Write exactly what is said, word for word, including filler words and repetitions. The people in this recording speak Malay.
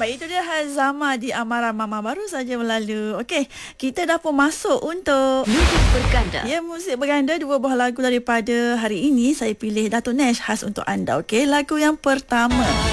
itu dia Hazama di Amaran Mama baru saja berlalu. Okey, kita dah pun masuk untuk Muzik Berganda. Ya, muzik berganda. Dua buah lagu daripada hari ini saya pilih Dato' Nash khas untuk anda. Okey, lagu yang pertama